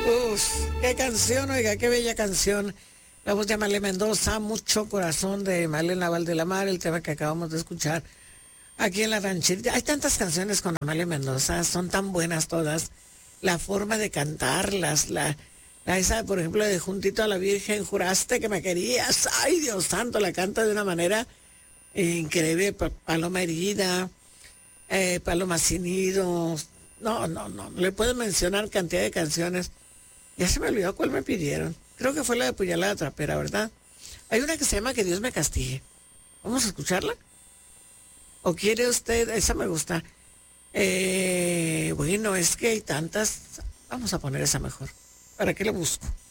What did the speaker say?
Qué canción, oiga, qué bella canción. La voz de Amalia Mendoza, Mucho Corazón de Malena Valdelamar, el tema que acabamos de escuchar aquí en la rancherita. Hay tantas canciones con Amalia Mendoza, son tan buenas todas. La forma de cantarlas, esa, por ejemplo, de Juntito a la Virgen, juraste que me querías. Ay, Dios santo, la canta de una manera increíble. Paloma Herida, Paloma Sin Nido. No, le puedo mencionar cantidad de canciones. Ya se me olvidó cuál me pidieron. Creo que fue la de Puñalada Trapera, ¿verdad? Hay una que se llama Que Dios me castigue. ¿Vamos a escucharla? ¿O quiere usted? Esa me gusta. Bueno, es que hay tantas. Vamos a poner esa mejor. ¿Para qué le busco?